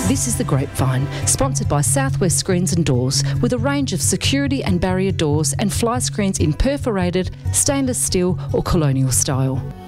This is The Grapevine, sponsored by Southwest Screens and Doors, with a range of security and barrier doors and fly screens in perforated, stainless steel or colonial style.